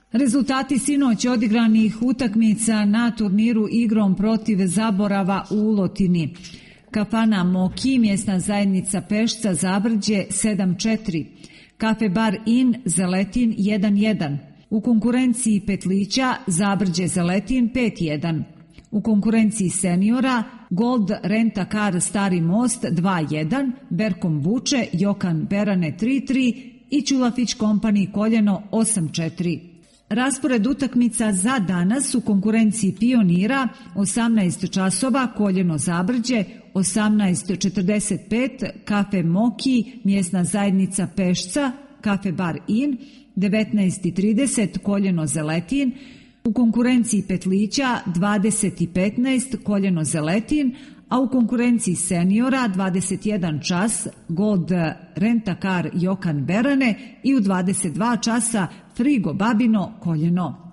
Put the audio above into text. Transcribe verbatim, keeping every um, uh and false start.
Rezultati sinoć odigranih utakmica na turniru igrom protiv zaborava u Ulotini. Kafana Moki, mjesna zajednica Pešca, Zabrđe sedam četiri. Kafe Bar In, Zeletin jedan jedan. U konkurenciji petlića Zabrđe Zeletin pet jedan. U konkurenciji seniora Gold Renta Car Stari Most dva jedan, Berkom Buče, Jokan Berane tri tri i Čulafić Company Koljeno osam četiri. Raspored utakmica za danas u konkurenciji pionira osamnaest časova Koljeno Zabrđe, osamnaest četrdeset pet Kafe Moki, mjesna zajednica Pešca, Kafe Bar In, devetnaest trideset Koljeno Zeletin. U konkurenciji petlića dvadeset petnaest Koljeno Zeletin, a u konkurenciji seniora dvadeset jedan čas Gold Renta Car Jokan Berane i u dvadeset dva časa Frigo Babino Koljeno.